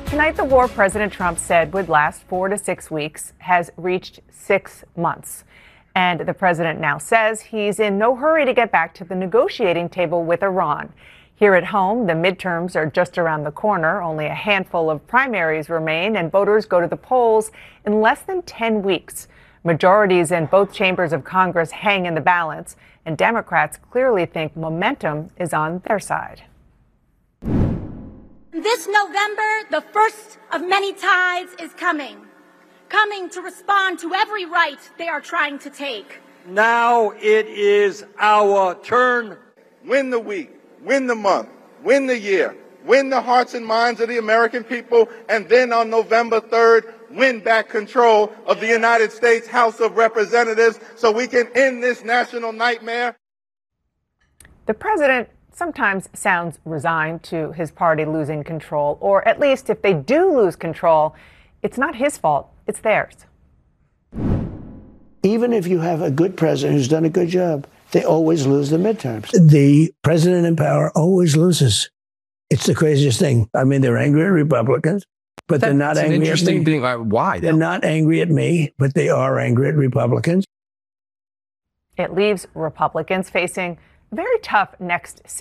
Tonight, the war President Trump said would last 4 to 6 weeks has reached 6 months. And the president now says he's in no hurry to get back to the negotiating table with Iran. Here at home, the midterms are just around the corner. Only a handful of primaries remain, and voters go to the polls in less than 10 weeks. Majorities in both chambers of Congress hang in the balance, and Democrats clearly think momentum is on their side. This November, the first of many tides is coming to respond to every right they are trying to take. Now it is our turn. Win the week, win the month, win the year, win the hearts and minds of the American people, and then on November 3rd, win back control of the United States House of Representatives so we can end this national nightmare. The president sometimes sounds resigned to his party losing control, or at least if they do lose control, it's not his fault, it's theirs. Even if you have a good president who's done a good job, they always lose the midterms. The president in power always loses. It's the craziest thing. I mean, they're angry at Republicans, but they're not angry at me. Interesting thing. Why? They're not angry at me, but they are angry at Republicans. It leaves Republicans facing very tough next